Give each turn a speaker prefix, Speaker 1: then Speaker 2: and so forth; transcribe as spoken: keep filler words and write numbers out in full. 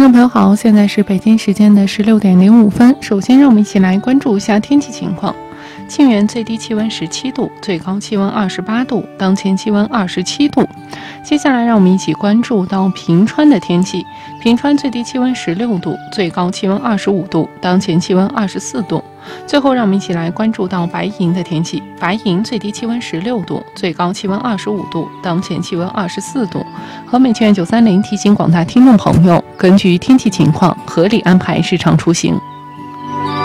Speaker 1: 众朋友好，现在是北京时间的十六点零五分。首先，让我们一起来关注一下天气情况。沁园最低气温十七度，最高气温二十八度，当前气温二十七度。接下来，让我们一起关注到平川的天气。平川最低气温十六度，最高气温二十五度，当前气温二十四度。最后，让我们一起来关注到白银的天气。白银最低气温十六度，最高气温二十五度，当前气温二十四度。和美券九三零提醒广大听众朋友，根据天气情况合理安排日常出行。